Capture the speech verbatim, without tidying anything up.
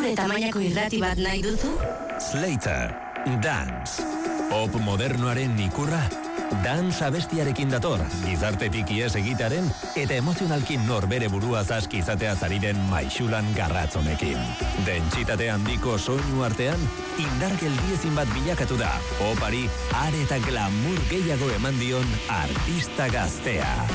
Zure tamainako irrati bat nahi duzu? Slater, Dance. Pop modernoaren ikurra. Dance abestiarekin dator, gizartetik ies egitaren eta emozionalkin norbere burua zaski izatea zariren maixulan garratzonekin. Dentsitate handiko soinu artean, indar geldiezin bat bilakatu da. Popari are eta glamour gehiago eman dion artista gaztea.